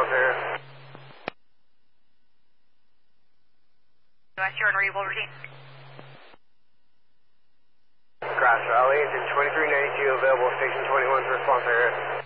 response area. West Jordan, readable routine. Crash, Alley, engine 2392 available, station 21 response area.